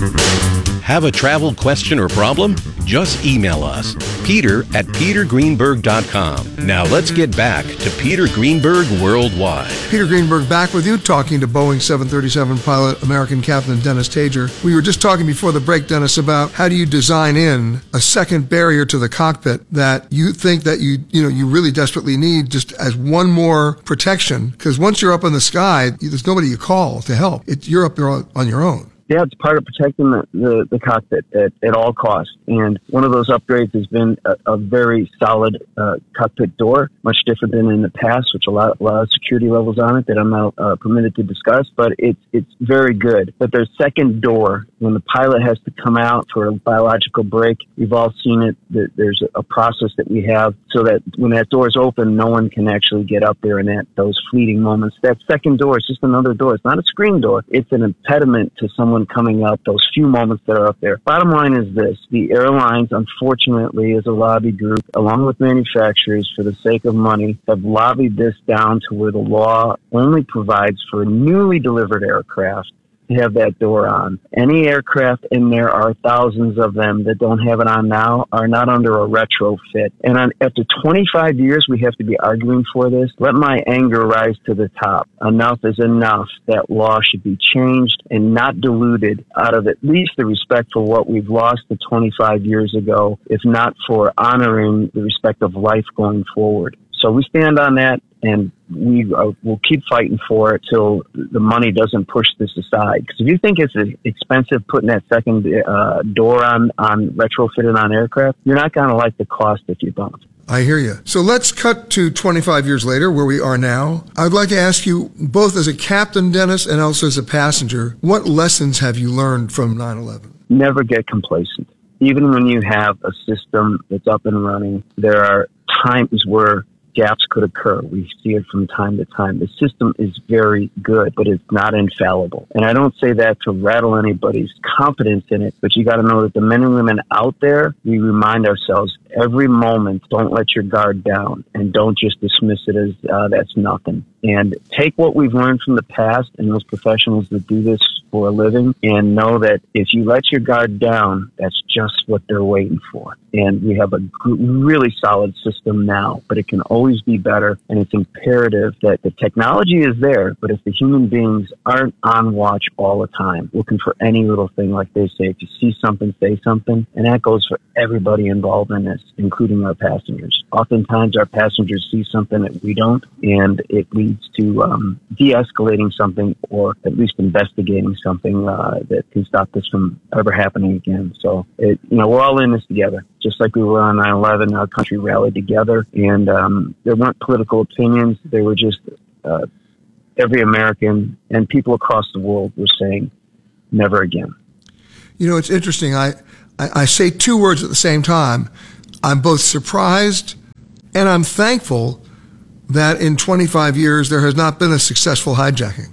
Have a travel question or problem? Just email us, peter@petergreenberg.com. Now let's get back to Peter Greenberg Worldwide. Peter Greenberg back with you, talking to Boeing 737 pilot, American Captain Dennis Tager. We were just talking before the break, Dennis, about how do you design in a second barrier to the cockpit that you think that you really desperately need, just as one more protection, because once you're up in the sky, there's nobody you call to help. You're up there on your own. Yeah, it's part of protecting the cockpit at all costs. And one of those upgrades has been a very solid cockpit door, much different than in the past, which a lot of security levels on it that I'm not permitted to discuss, but it's very good. But there's second door. When the pilot has to come out for a biological break, we've all seen it. There's a process that we have so that when that door is open, no one can actually get up there in those fleeting moments. That second door is just another door. It's not a screen door. It's an impediment to someone coming up, those few moments that are up there. Bottom line is this: the airlines, unfortunately, as a lobby group, along with manufacturers, for the sake of money, have lobbied this down to where the law only provides for newly delivered aircraft to have that door on. Any aircraft, and there are thousands of them that don't have it on now, are not under a retrofit. And after 25 years, we have to be arguing for this. Let my anger rise to the top. Enough is enough. That law should be changed and not diluted out of at least the respect for what we've lost to 25 years ago, if not for honoring the respect of life going forward. So we stand on that, and we'll keep fighting for it till the money doesn't push this aside. Because if you think it's expensive putting that second door on retrofitted on aircraft, you're not going to like the cost if you don't. I hear you. So let's cut to 25 years later, where we are now. I'd like to ask you, both as a captain, Dennis, and also as a passenger, what lessons have you learned from 9/11? Never get complacent. Even when you have a system that's up and running, there are times where gaps could occur. We see it from time to time. The system is very good, but it's not infallible. And I don't say that to rattle anybody's confidence in it, but you got to know that the men and women out there, we remind ourselves every moment, don't let your guard down, and don't just dismiss it as that's nothing. And take what we've learned from the past and those professionals that do this for a living, and know that if you let your guard down, that's just what they're waiting for. And we have a really solid system now, but it can always be better. And it's imperative that the technology is there, but if the human beings aren't on watch all the time, looking for any little thing, like they say, if you see something, say something. And that goes for everybody involved in this, including our passengers. Oftentimes our passengers see something that we don't, and it leads to de-escalating something, or at least investigating something that can stop this from ever happening again. So, we're all in this together. Just like we were on 9/11, our country rallied together, and there weren't political opinions. They were just every American and people across the world were saying, never again. It's interesting. I say two words at the same time. I'm both surprised and I'm thankful that in 25 years there has not been a successful hijacking.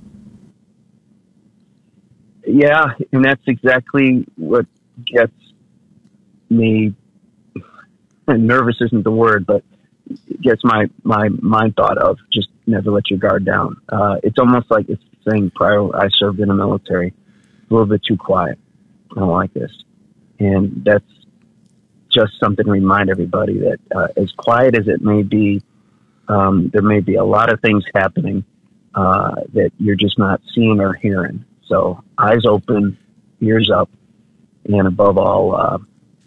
Yeah, and that's exactly what gets me, nervous isn't the word, but gets my mind thought of, just never let your guard down. It's almost like it's saying prior I served in the military, a little bit too quiet. I don't like this. And that's just something to remind everybody that as quiet as it may be, there may be a lot of things happening that you're just not seeing or hearing. So eyes open, ears up, and above all,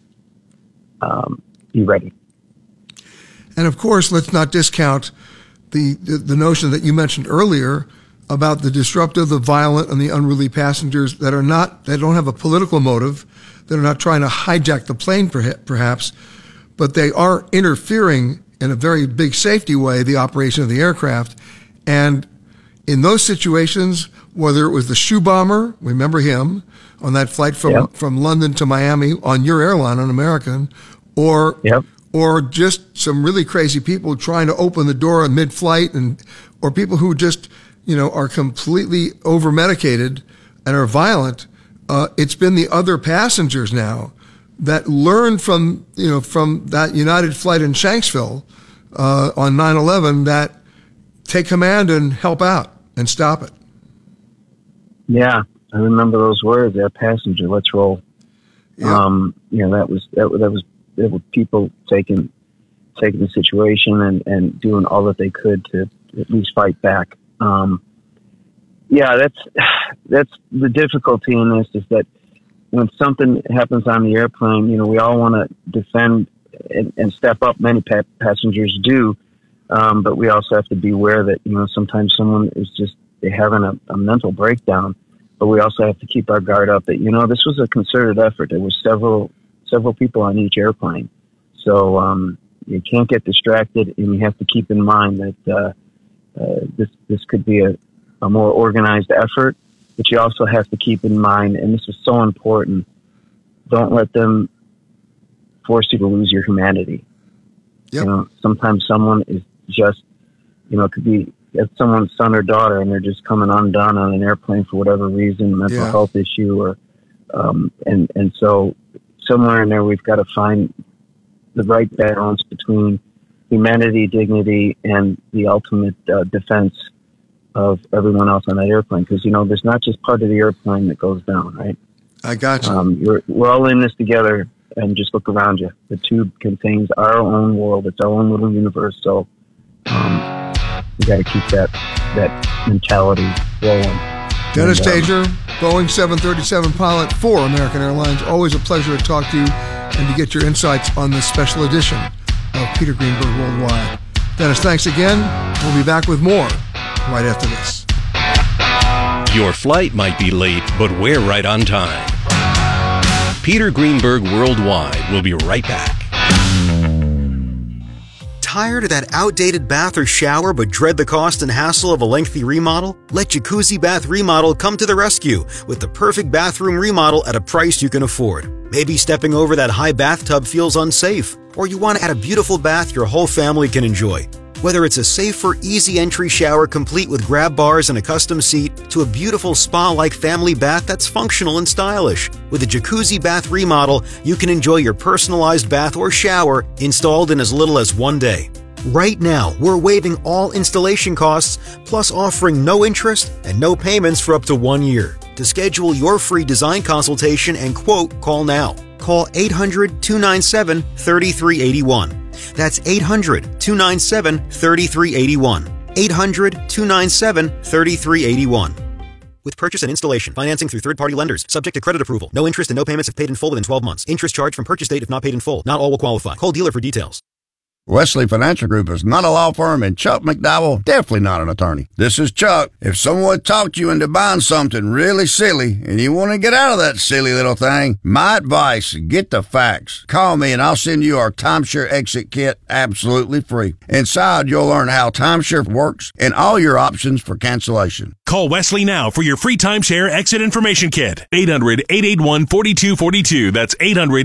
be ready. And of course, let's not discount the notion that you mentioned earlier about the disruptive, the violent, and the unruly passengers that don't have a political motive, that are not trying to hijack the plane perhaps, but they are interfering in a very big safety way, the operation of the aircraft. And in those situations, whether it was the shoe bomber, remember him, on that flight from London to Miami on your airline, on American, or just some really crazy people trying to open the door in mid-flight, or people who just, are completely over-medicated and are violent. It's been the other passengers now that learned from that United flight in Shanksville on 9/11 that take command and help out and stop it. Yeah, I remember those words, "Air passenger, let's roll." Yeah. That was people taking the situation and doing all that they could to at least fight back. That's the difficulty in this, is that when something happens on the airplane, we all want to defend and step up. Many passengers do, but we also have to be aware that sometimes someone is just having a mental breakdown. But we also have to keep our guard up that this was a concerted effort. There was several people on each airplane, so you can't get distracted, and you have to keep in mind that this could be a more organized effort. But you also have to keep in mind, and this is so important, don't let them force you to lose your humanity. Yep. Sometimes someone is just, it could be someone's son or daughter, and they're just coming undone on an airplane for whatever reason, mental health issue, or and so somewhere in there we've got to find the right balance between humanity, dignity, and the ultimate defense of everyone else on that airplane. Because there's not just part of the airplane that goes down, right? I got you. We're all in this together, and just look around you. The tube contains our own world. It's our own little universe. So we got to keep that mentality rolling. Dennis Tajer, Boeing 737 pilot for American Airlines. Always a pleasure to talk to you and to get your insights on this special edition of Peter Greenberg Worldwide. Dennis, thanks again. We'll be back with more right after this. Your flight might be late, but we're right on time. Peter Greenberg Worldwide will be right back. Tired of that outdated bath or shower but dread the cost and hassle of a lengthy remodel? Let Jacuzzi Bath Remodel come to the rescue with the perfect bathroom remodel at a price you can afford. Maybe stepping over that high bathtub feels unsafe, or you want to add a beautiful bath your whole family can enjoy. Whether it's a safer, easy entry shower complete with grab bars and a custom seat, to a beautiful spa-like family bath that's functional and stylish. With a Jacuzzi Bath Remodel, you can enjoy your personalized bath or shower installed in as little as 1 day. Right now, we're waiving all installation costs, plus offering no interest and no payments for up to 1 year. To schedule your free design consultation and quote, call now. Call 800-297-3381. That's 800-297-3381. 800-297-3381. With purchase and installation, financing through third-party lenders, subject to credit approval. No interest and no payments if paid in full within 12 months. Interest charged from purchase date if not paid in full. Not all will qualify. Call dealer for details. Wesley Financial Group is not a law firm, and Chuck McDowell definitely not an attorney. This is Chuck. If someone talked you into buying something really silly and you want to get out of that silly little thing, my advice, get the facts. Call me and I'll send you our timeshare exit kit absolutely free. Inside, you'll learn how timeshare works and all your options for cancellation. Call Wesley now for your free timeshare exit information kit. 800-881-4242. That's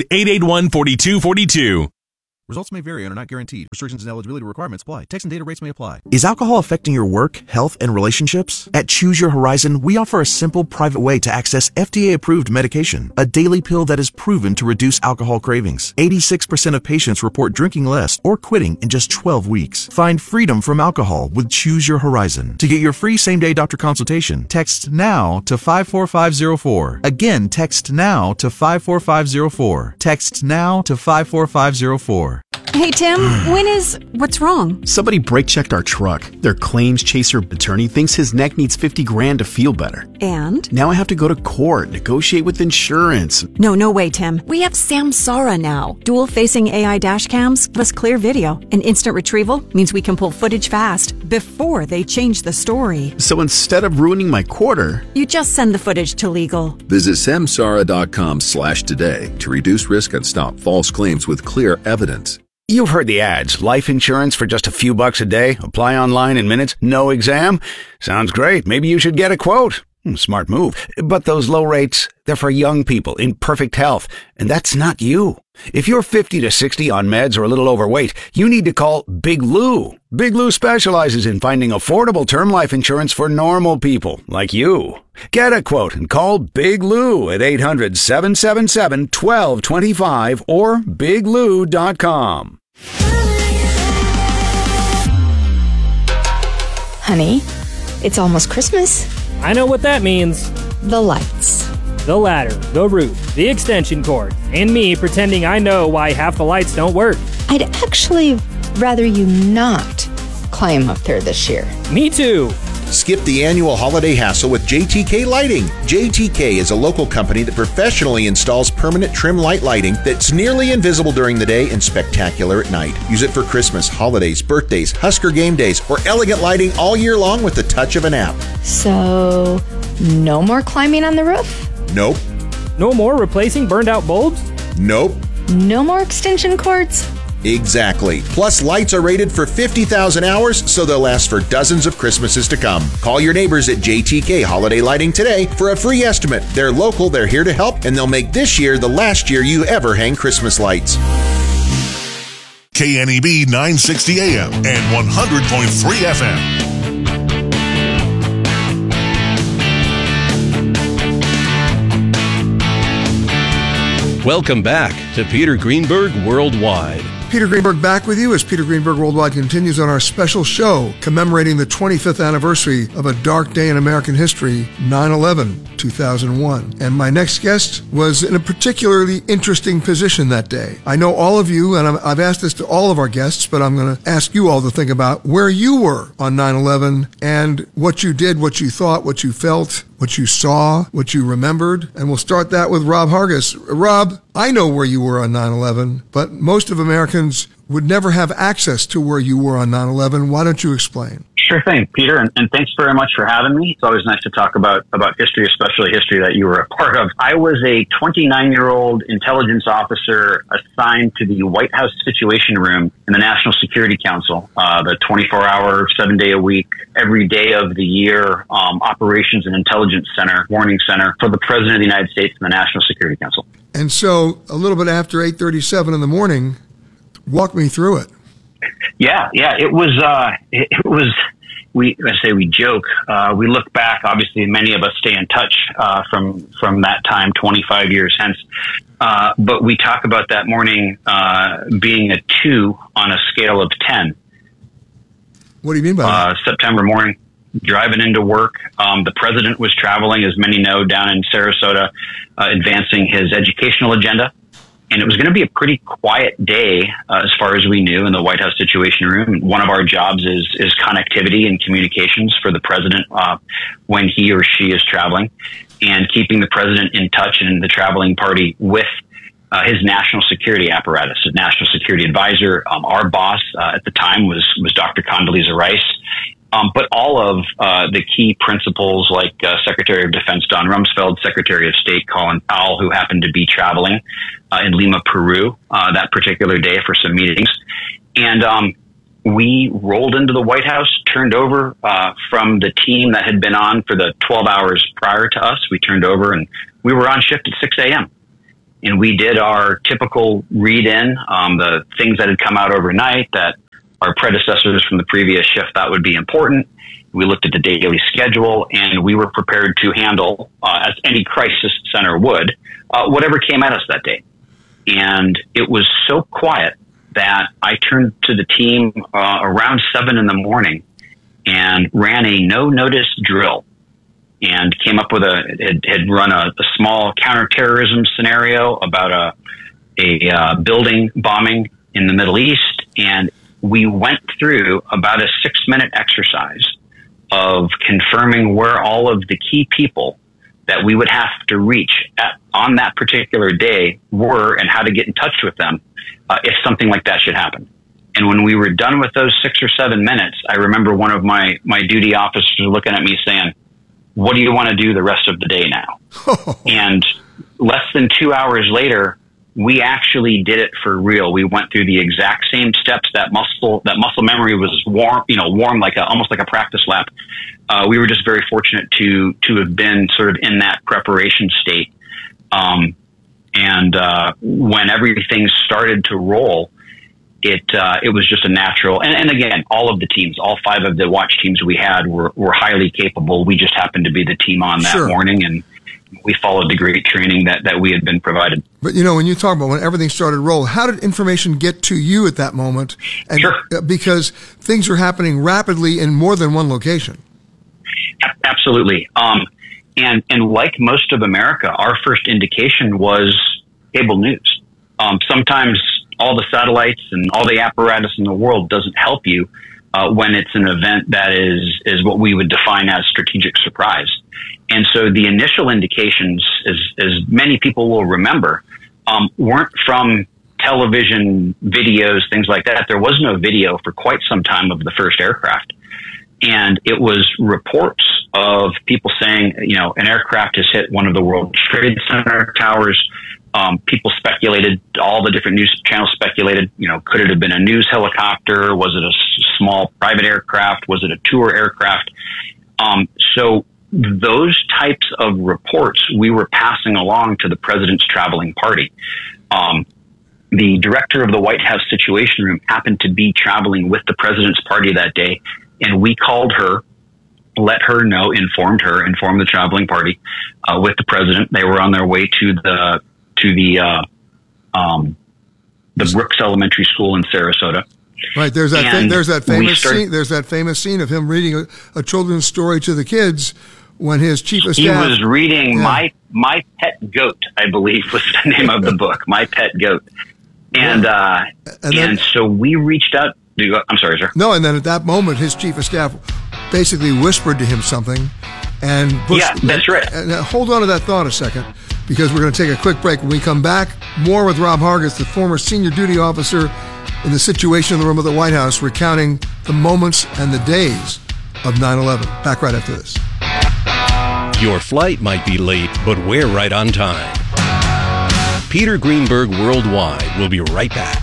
800-881-4242. Results may vary and are not guaranteed. Restrictions and eligibility requirements apply. Text and data rates may apply. Is alcohol affecting your work, health, and relationships? At Choose Your Horizon, we offer a simple, private way to access FDA-approved medication, a daily pill that is proven to reduce alcohol cravings. 86% of patients report drinking less or quitting in just 12 weeks. Find freedom from alcohol with Choose Your Horizon. To get your free same-day doctor consultation, text NOW to 54504. Again, text NOW to 54504. Text NOW to 54504. Hey, Tim, what's wrong? Somebody brake-checked our truck. Their claims chaser attorney thinks his neck needs $50,000 to feel better. And? Now I have to go to court, negotiate with insurance. No way, Tim. We have Samsara now. Dual-facing AI dash cams plus clear video. And instant retrieval means we can pull footage fast before they change the story. So instead of ruining my quarter, you just send the footage to legal. Visit samsara.com/today to reduce risk and stop false claims with clear evidence. You've heard the ads. Life insurance for just a few bucks a day. Apply online in minutes. No exam. Sounds great. Maybe you should get a quote. Smart move. But those low rates, they're for young people in perfect health. And that's not you. If you're 50 to 60 on meds or a little overweight, you need to call Big Lou. Big Lou specializes in finding affordable term life insurance for normal people like you. Get a quote and call Big Lou at 800-777-1225 or biglou.com. Honey, it's almost Christmas. I know what that means. the lights. The ladder, the roof, the extension cord, and me pretending I know why half the lights don't work. I'd actually rather you not climb up there this year. Me too. Skip the annual holiday hassle with JTK Lighting. JTK is a local company that professionally installs permanent trim light lighting that's nearly invisible during the day and spectacular at night. Use it for Christmas, holidays, birthdays, Husker game days, or elegant lighting all year long with the touch of an app. So, no more climbing on the roof? Nope. No more replacing burned out bulbs? Nope. No more extension cords? Exactly. Plus, lights are rated for 50,000 hours, so they'll last for dozens of Christmases to come. Call your neighbors at JTK Holiday Lighting today for a free estimate. They're local, they're here to help, and they'll make this year the last year you ever hang Christmas lights. KNEB 960 AM and 100.3 FM. Welcome back to Peter Greenberg Worldwide. Peter Greenberg back with you as Peter Greenberg Worldwide continues on our special show commemorating the 25th anniversary of a dark day in American history, 9/11, 2001. And my next guest was in a particularly interesting position that day. I know all of you, and I've asked this to all of our guests, but I'm going to ask you all to think about where you were on 9/11 and what you did, what you thought, what you felt, what you saw, what you remembered. And we'll start that with Rob Hargis. Rob, I know where you were on 9/11, but most of Americans would never have access to where you were on 9/11. Why don't you explain? Sure thing, Peter, and thanks very much for having me. It's always nice to talk about history, especially history that you were a part of. I was a 29-year-old intelligence officer assigned to the White House Situation Room in the National Security Council, the 24-hour, 7-day-a-week, every day of the year operations and intelligence center, warning center for the President of the United States and the National Security Council. And so a little bit after 8:37 in the morning, walk me through it. Yeah. It was. We joke. We look back. Obviously, many of us stay in touch from that time, 25 years hence. But we talk about that morning being a 2 on a scale of 10. What do you mean by that? September morning, driving into work. The president was traveling, as many know, down in Sarasota, advancing his educational agenda. And it was going to be a pretty quiet day, as far as we knew, in the White House Situation Room. One of our jobs is connectivity and communications for the president when he or she is traveling, and keeping the president in touch and the traveling party with his national security apparatus, his national security advisor. Our boss at the time was Dr. Condoleezza Rice. But all of the key principals, like Secretary of Defense Don Rumsfeld, Secretary of State Colin Powell, who happened to be traveling in Lima, Peru, that particular day for some meetings. And we rolled into the White House, turned over from the team that had been on for the 12 hours prior to us. We turned over and we were on shift at 6 a.m. And we did our typical read-in, the things that had come out overnight that our predecessors from the previous shift thought would be important. We looked at the daily schedule, and we were prepared to handle, as any crisis center would, whatever came at us that day. And it was so quiet that I turned to the team around 7 in the morning and ran a no-notice drill, and came up with had run a small counterterrorism scenario about a building bombing in the Middle East. And we went through about a 6-minute exercise of confirming where all of the key people that we would have to reach on that particular day were, and how to get in touch with them if something like that should happen. And when we were done with those 6 or 7 minutes, I remember one of my duty officers looking at me saying, "What do you want to do the rest of the day now?" And less than 2 hours later, we actually did it for real. We went through the exact same steps. That muscle memory was warm almost like a practice lap. We were just very fortunate to have been sort of in that preparation state. And when everything started to roll, it was just a natural, and again, all of the teams, all 5 of the watch teams we had were highly capable. We just happened to be the team on that morning, and we followed the great training that we had been provided. But, when you talk about when everything started to roll, how did information get to you at that moment? And because things are happening rapidly in more than one location. Absolutely. And like most of America, our first indication was cable news. Sometimes all the satellites and all the apparatus in the world doesn't help you when it's an event that is what we would define as strategic surprise. And so the initial indications, as many people will remember, weren't from television videos, things like that. There was no video for quite some time of the first aircraft. And it was reports of people saying, an aircraft has hit one of the World Trade Center towers. People speculated, all the different news channels speculated, could it have been a news helicopter? Was it a small private aircraft? Was it a tour aircraft? So those types of reports we were passing along to the president's traveling party. The director of the White House Situation Room happened to be traveling with the president's party that day, and we called her, let her know, informed the traveling party with the president. They were on their way to the Brooks Elementary School in Sarasota. Right. There's that famous scene of him reading a children's story to the kids when his chief of staff. He was reading My Pet Goat, I believe was the name of the book, My Pet Goat. And so we reached out. I'm sorry, sir. No, and then at that moment, his chief of staff basically whispered to him something. And Bush, yeah, that's right. Hold on to that thought a second, because we're going to take a quick break. When we come back, more with Rob Hargis, the former senior duty officer in the Situation in the Room of the White House, recounting the moments and the days of 9/11. Back right after this. Your flight might be late, but we're right on time. Peter Greenberg Worldwide will be right back.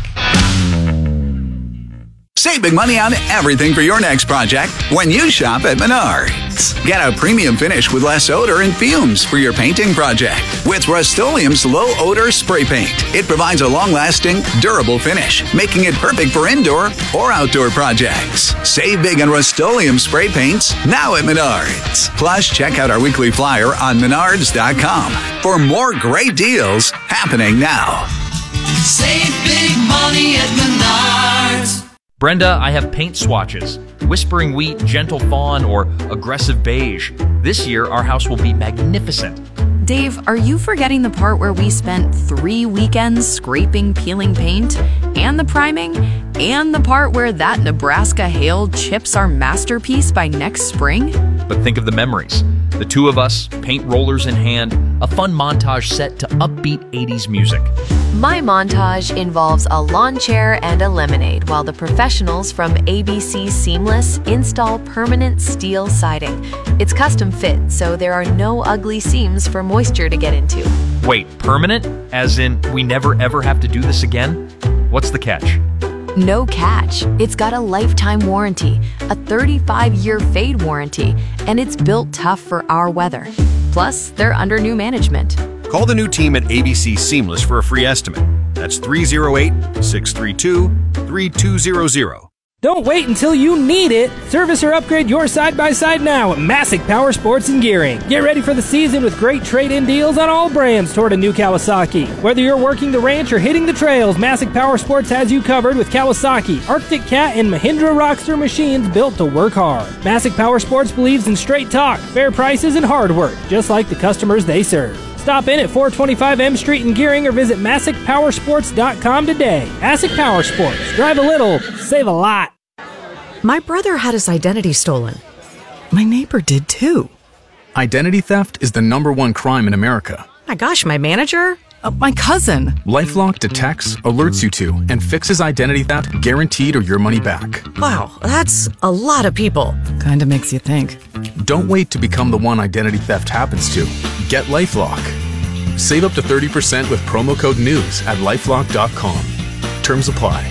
Save big money on everything for your next project when you shop at Menards. Get a premium finish with less odor and fumes for your painting project with Rust-Oleum's low odor spray paint. It provides a long-lasting, durable finish, making it perfect for indoor or outdoor projects. Save big on Rust-Oleum spray paints now at Menards. Plus, check out our weekly flyer on Menards.com for more great deals happening now. Save big money at Menards. Brenda, I have paint swatches. Whispering Wheat, Gentle Fawn, or Aggressive Beige. This year, our house will be magnificent. Dave, are you forgetting the part where we spent 3 weekends scraping, peeling paint, and the priming, and the part where that Nebraska hail chips our masterpiece by next spring? But think of the memories. The two of us, paint rollers in hand, a fun montage set to upbeat 80s music. My montage involves a lawn chair and a lemonade while the professionals from ABC Seamless install permanent steel siding. It's custom fit, so there are no ugly seams for moisture to get into. Wait, permanent? As in, we never ever have to do this again? What's the catch? No catch. It's got a lifetime warranty, a 35-year fade warranty, and it's built tough for our weather. Plus, they're under new management. Call the new team at ABC Seamless for a free estimate. That's 308-632-3200. Don't wait until you need it. Service or upgrade your side-by-side now at Masick Power Sports and Gearing. Get ready for the season with great trade-in deals on all brands toward a new Kawasaki. Whether you're working the ranch or hitting the trails, Masick Power Sports has you covered with Kawasaki, Arctic Cat, and Mahindra Rockster machines built to work hard. Masick Power Sports believes in straight talk, fair prices, and hard work, just like the customers they serve. Stop in at 425 M Street in Gearing or visit MassickPowersports.com today. Masick Power Sports. Drive a little, save a lot. My brother had his identity stolen. My neighbor did too. Identity theft is the #1 crime in America. My gosh, my manager? My cousin. LifeLock detects, alerts you to, and fixes identity theft guaranteed or your money back. Wow, that's a lot of people. Kinda makes you think. Don't wait to become the one identity theft happens to. Get LifeLock. Save up to 30% with promo code NEWS at LifeLock.com. Terms apply.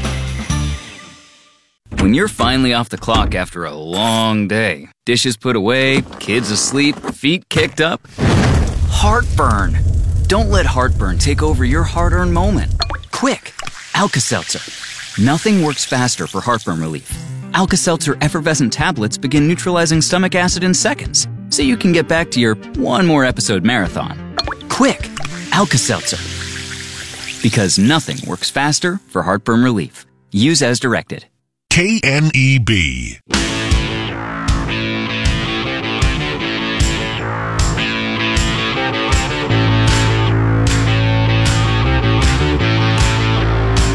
When you're finally off the clock after a long day, dishes put away, kids asleep, feet kicked up, heartburn. Don't let heartburn take over your hard-earned moment. Quick, Alka-Seltzer. Nothing works faster for heartburn relief. Alka-Seltzer effervescent tablets begin neutralizing stomach acid in seconds, so you can get back to your one more episode marathon. Quick, Alka-Seltzer. Because nothing works faster for heartburn relief. Use as directed. KNEB.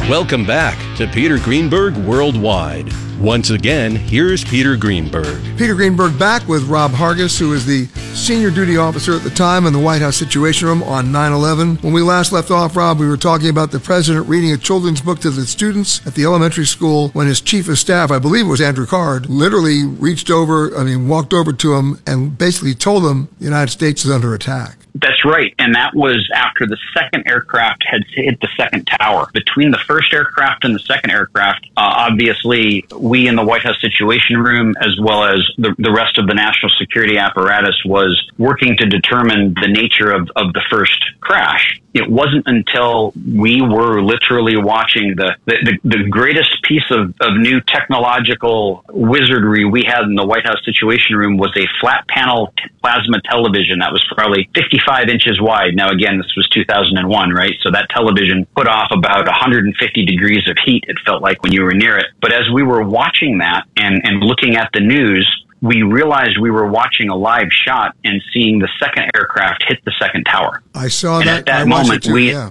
Welcome back to Peter Greenberg Worldwide. Once again, here's Peter Greenberg. Peter Greenberg back with Rob Hargis, who is the senior duty officer at the time in the White House Situation Room on 9/11. When we last left off, Rob, we were talking about the president reading a children's book to the students at the elementary school when his chief of staff, I believe it was Andrew Card, literally walked over to him and basically told him the United States is under attack. That's right. And that was after the second aircraft had hit the second tower. Between the first aircraft and the second aircraft, obviously, we in the White House Situation Room, as well as the rest of the national security apparatus, was working to determine the nature of the first crash. It wasn't until we were literally watching the greatest piece of new technological wizardry we had in the White House Situation Room was a flat panel plasma television that was probably 55 inches wide. Now, again, this was 2001, right? So that television put off about 150 degrees of heat, it felt like, when you were near it. But as we were watching that and looking at the news, we realized we were watching a live shot and seeing the second aircraft hit the second tower. I saw and that. At that moment,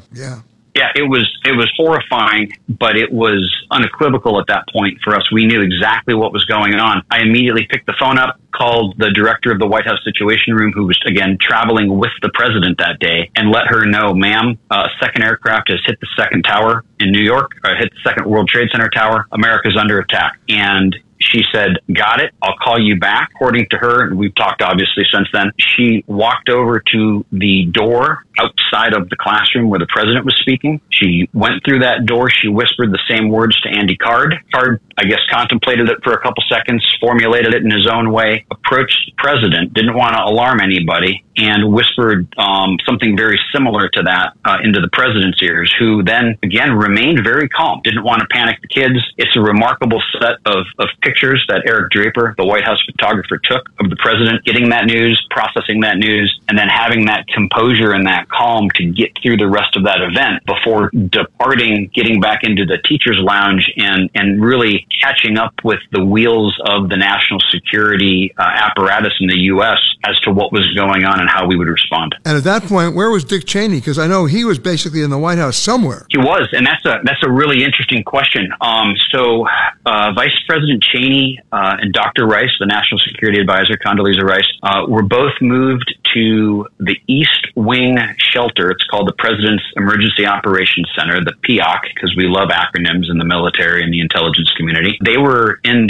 Yeah, it was horrifying, but it was unequivocal at that point for us. We knew exactly what was going on. I immediately picked the phone up, called the director of the White House Situation Room, who was, again, traveling with the president that day, and let her know, ma'am, a second aircraft has hit the second tower in New York, or hit the second World Trade Center tower. America's under attack. And she said, got it. I'll call you back. According to her, and we've talked obviously since then, she walked over to the door outside of the classroom where the president was speaking. She went through that door. She whispered the same words to Andy Card. Card, I guess, contemplated it for a couple seconds, formulated it in his own way, approached the president, didn't want to alarm anybody, and whispered something very similar to that into the president's ears, who then, again, remained very calm, didn't want to panic the kids. It's a remarkable set of pictures that Eric Draper, the White House photographer, took of the president getting that news, processing that news, and then having that composure and that calm to get through the rest of that event before departing, getting back into the teacher's lounge and really catching up with the wheels of the national security apparatus in the U.S. as to what was going on and how we would respond. And at that point, where was Dick Cheney? Because I know he was basically in the White House somewhere. He was, and that's a really interesting question. So Vice President Cheney and Dr. Rice, the National Security Advisor, Condoleezza Rice, were both moved to the East Wing shelter. It's called the President's Emergency Operations Center, the PEOC, because we love acronyms in the military and the intelligence community. They were in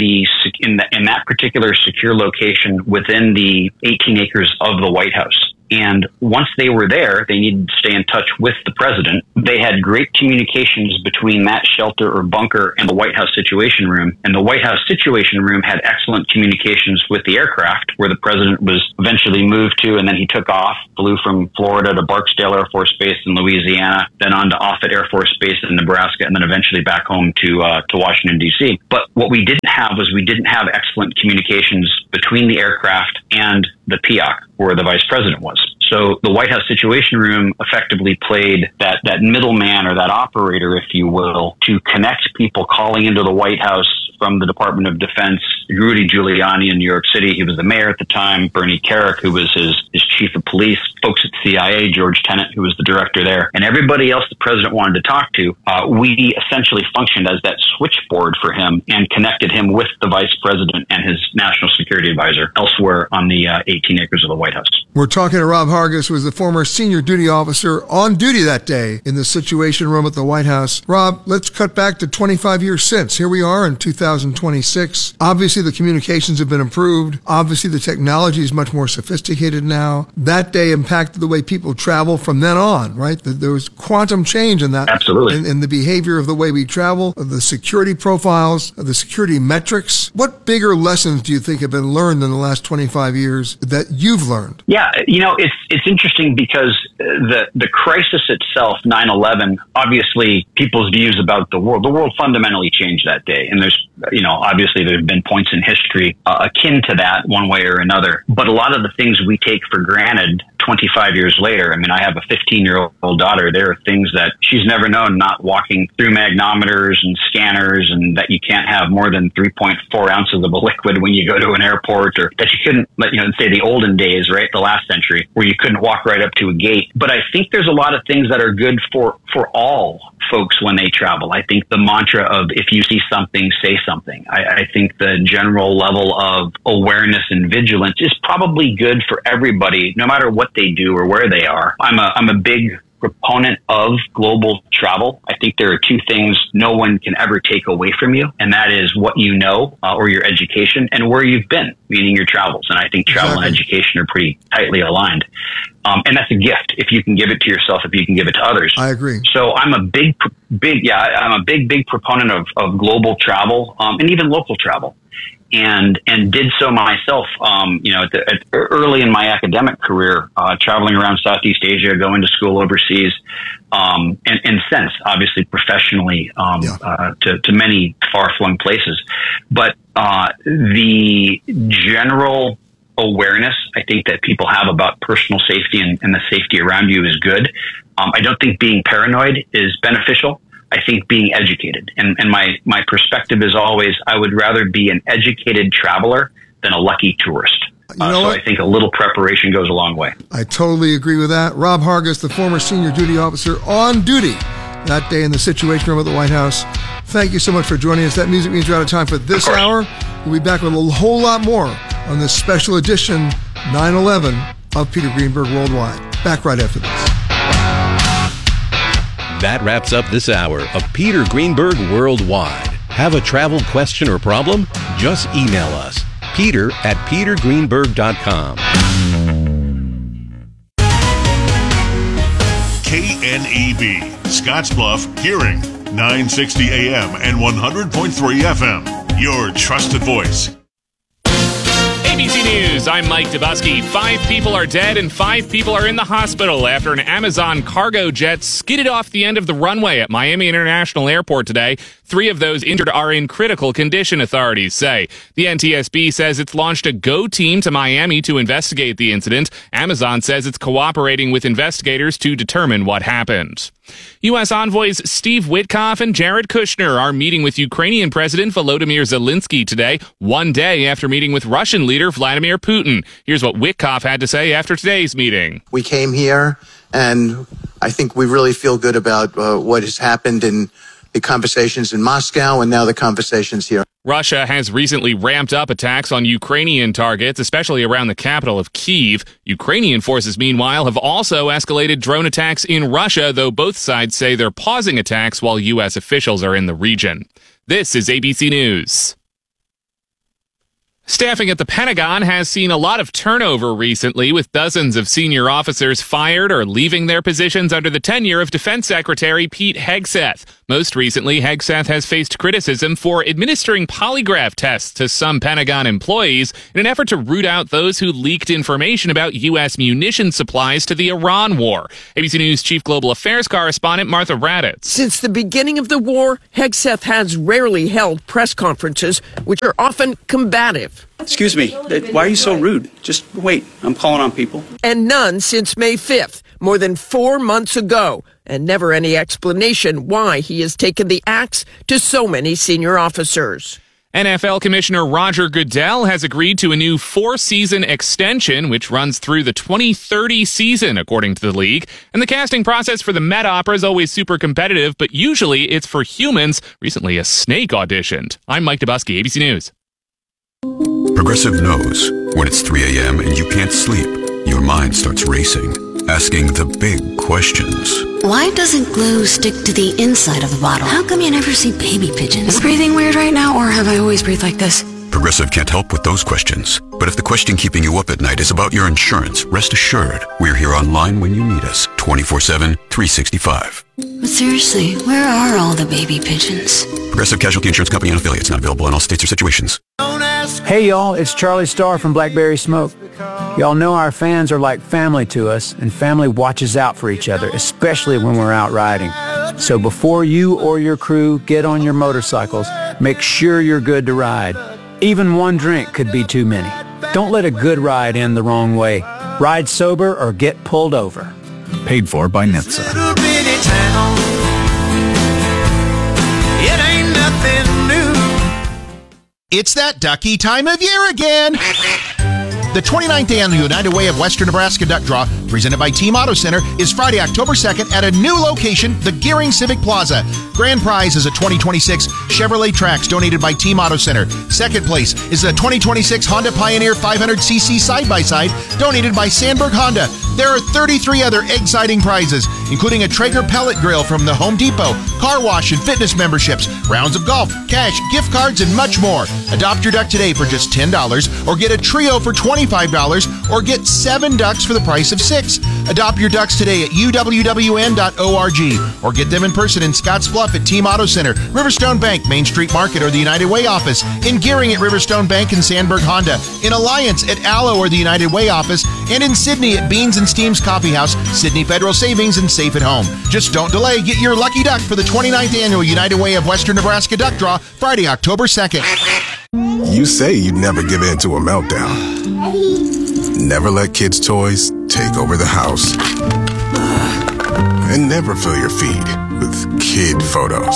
that particular secure location within the 18 acres of the White House. And once they were there, they needed to stay in touch with the president. They had great communications between that shelter or bunker and the White House Situation Room. And the White House Situation Room had excellent communications with the aircraft where the president was eventually moved to. And then he took off, flew from Florida to Barksdale Air Force Base in Louisiana, then on to Offutt Air Force Base in Nebraska, and then eventually back home to Washington, D.C. But what we didn't have was we didn't have excellent communications between the aircraft and the PEOC, where the vice president was. So the White House Situation Room effectively played that middleman or that operator, if you will, to connect people calling into the White House from the Department of Defense. Rudy Giuliani in New York City, he was the mayor at the time. Bernie Kerik, who was his chief of police. Folks at CIA, George Tenet, who was the director there. And everybody else the president wanted to talk to, we essentially functioned as that switchboard for him and connected him with the vice president and his national security advisor elsewhere on the 18 acres of the White House. We're talking to Rob Hargis, who was the former senior duty officer on duty that day in the Situation Room at the White House. Rob, let's cut back to 25 years since. Here we are in 2026. Obviously, the communications have been improved. Obviously, the technology is much more sophisticated now. That day impacted the way people travel from then on, right? There was quantum change in that. Absolutely. In the behavior of the way we travel, of the security profiles, of the security metrics. What bigger lessons do you think have been learned in the last 25 years that you've learned? Yeah, it's interesting because the crisis itself, 9/11, obviously people's views about the world fundamentally changed that day. And there's, obviously there have been points moments in history akin to that one way or another. But a lot of the things we take for granted 25 years later, I mean, I have a 15-year-old daughter. There are things that she's never known, not walking through magnometers and scanners, and that you can't have more than 3.4 ounces of a liquid when you go to an airport, or that you couldn't, say the olden days, right, the last century, where you couldn't walk right up to a gate. But I think there's a lot of things that are good for all folks when they travel. I think the mantra of if you see something, say something. I think the general level of awareness and vigilance is probably good for everybody, no matter what they do or where they are. I'm a big proponent of global travel. I think there are two things no one can ever take away from you, and that is what you know, or your education, and where you've been, meaning your travels. And I think travel and education are pretty tightly aligned. And that's a gift if you can give it to yourself, if you can give it to others. I agree. So I'm a big proponent of global travel, and even local travel. And did so myself, early in my academic career, traveling around Southeast Asia, going to school overseas, and since obviously professionally, to many far-flung places. But, the general awareness, I think, that people have about personal safety and the safety around you is good. I don't think being paranoid is beneficial. I think being educated, and my perspective is always, I would rather be an educated traveler than a lucky tourist. I think a little preparation goes a long way. I totally agree with that. Rob Hargis, the former senior duty officer on duty that day in the Situation Room at the White House. Thank you so much for joining us. That music means we're out of time for this hour. We'll be back with a whole lot more on this special edition 9/11 of Peter Greenberg Worldwide. Back right after this. That wraps up this hour of Peter Greenberg Worldwide. Have a travel question or problem? Just email us, peter@petergreenberg.com. KNEB, Scottsbluff, Hearing, 960 AM and 100.3 FM. Your trusted voice. ABC News, I'm Mike Dubusky. 5 people are dead and 5 people are in the hospital after an Amazon cargo jet skidded off the end of the runway at Miami International Airport today. 3 of those injured are in critical condition, authorities say. The NTSB says it's launched a GO team to Miami to investigate the incident. Amazon says it's cooperating with investigators to determine what happened. U.S. envoys Steve Witkoff and Jared Kushner are meeting with Ukrainian President Volodymyr Zelensky today, one day after meeting with Russian leader Vladimir Putin. Here's what Witkoff had to say after today's meeting. We came here, and I think we really feel good about what has happened in the conversations in Moscow and now the conversations here. Russia has recently ramped up attacks on Ukrainian targets, especially around the capital of Kyiv. Ukrainian forces, meanwhile, have also escalated drone attacks in Russia, though both sides say they're pausing attacks while U.S. officials are in the region. This is ABC News. Staffing at the Pentagon has seen a lot of turnover recently, with dozens of senior officers fired or leaving their positions under the tenure of Defense Secretary Pete Hegseth. Most recently, Hegseth has faced criticism for administering polygraph tests to some Pentagon employees in an effort to root out those who leaked information about U.S. munition supplies to the Iran war. ABC News Chief Global Affairs Correspondent Martha Raddatz. Since the beginning of the war, Hegseth has rarely held press conferences, which are often combative. Excuse me, why are you so rude? Just wait, I'm calling on people. And none since May 5th, more than 4 months ago, and never any explanation why he has taken the axe to so many senior officers. NFL Commissioner Roger Goodell has agreed to a new 4-season extension, which runs through the 2030 season, according to the league. And the casting process for the Met Opera is always super competitive, but usually it's for humans. Recently, a snake auditioned. I'm Mike Dubusky, ABC News. Progressive knows when it's 3 a.m. and you can't sleep, your mind starts racing, asking the big questions. Why doesn't glue stick to the inside of the bottle? How come you never see baby pigeons? Am I breathing weird right now, or have I always breathed like this? Progressive can't help with those questions. But if the question keeping you up at night is about your insurance, rest assured, we're here online when you need us, 24/7, 365. But seriously, where are all the baby pigeons? Progressive Casualty Insurance Company and affiliates, not available in all states or situations. Hey y'all, it's Charlie Starr from Blackberry Smoke. Y'all know our fans are like family to us, and family watches out for each other, especially when we're out riding. So before you or your crew get on your motorcycles, make sure you're good to ride. Even one drink could be too many. Don't let a good ride end the wrong way. Ride sober or get pulled over. Paid for by NHTSA. Little bitty town. It ain't nothing new. It's that ducky time of year again. The 29th Annual United Way of Western Nebraska Duck Draw, presented by Team Auto Center, is Friday, October 2nd at a new location, the Gearing Civic Plaza. Grand prize is a 2026 Chevrolet Trax donated by Team Auto Center. Second place is a 2026 Honda Pioneer 500cc side-by-side donated by Sandberg Honda. There are 33 other exciting prizes, including a Traeger pellet grill from the Home Depot, car wash and fitness memberships, rounds of golf, cash, gift cards, and much more. Adopt your duck today for just $10 or get a trio for $25 or get 7 ducks for the price of 6. Adopt your ducks today at uwwn.org or get them in person in Scottsbluff at Team Auto Center, Riverstone Bank, Main Street Market, or the United Way office, in Gearing at Riverstone Bank and Sandberg Honda, in Alliance at Allo or the United Way office, and in Sydney at Beans and Steam's Coffee House, Sydney Federal Savings, and Safe at Home. Just don't delay. Get your lucky duck for the 29th Annual United Way of Western Nebraska Duck Draw, Friday, October 2nd. You say you'd never give in to a meltdown. Never let kids' toys take over the house. And never fill your feed with kid photos.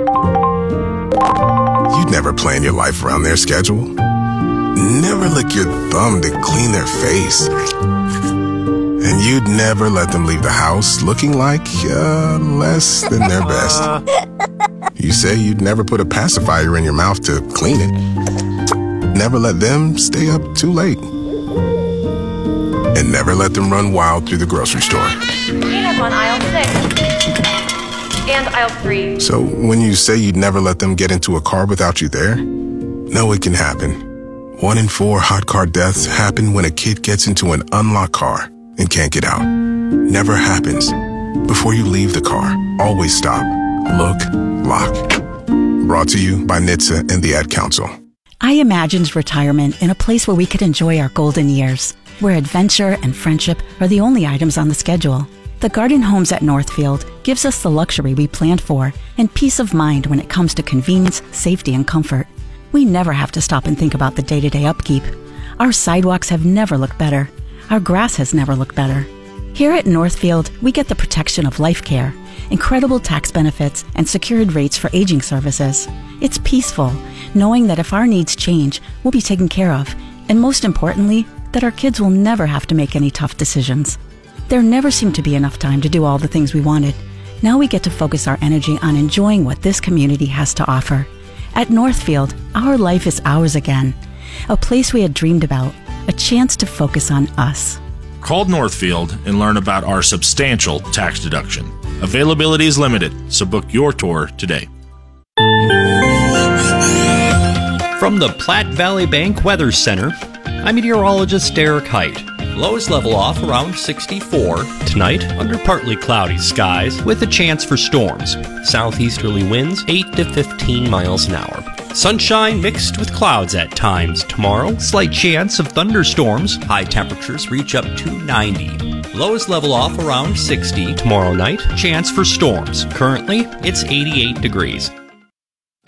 You'd never plan your life around their schedule. Never lick your thumb to clean their face. And you'd never let them leave the house looking like less than their best. You say you'd never put a pacifier in your mouth to clean it. Never let them stay up too late. And never let them run wild through the grocery store. Peanuts on aisle 6 and aisle 3. So when you say you'd never let them get into a car without you there, no, it can happen. 1 in 4 hot car deaths happen when a kid gets into an unlocked car and can't get out. Never happens. Before you leave the car, always stop, look, lock. Brought to you by NHTSA and the Ad Council. I imagined retirement in a place where we could enjoy our golden years, where adventure and friendship are the only items on the schedule. The Garden Homes at Northfield gives us the luxury we planned for and peace of mind when it comes to convenience, safety, and comfort. We never have to stop and think about the day-to-day upkeep. Our sidewalks have never looked better. Our grass has never looked better. Here at Northfield, we get the protection of life care, incredible tax benefits, and secured rates for aging services. It's peaceful, knowing that if our needs change, we'll be taken care of, and most importantly, that our kids will never have to make any tough decisions. There never seemed to be enough time to do all the things we wanted. Now we get to focus our energy on enjoying what this community has to offer. At Northfield, our life is ours again. A place we had dreamed about, a chance to focus on us. Call Northfield and learn about our substantial tax deduction. Availability is limited, so book your tour today. From the Platte Valley Bank Weather Center, I'm meteorologist Derek Height. Lows level off around 64. Tonight, under partly cloudy skies with a chance for storms. Southeasterly winds 8 to 15 miles an hour. Sunshine mixed with clouds at times tomorrow. Slight chance of thunderstorms. High temperatures reach up to 90. Lows level off around 60 tomorrow night. Chance for storms. Currently, it's 88 degrees.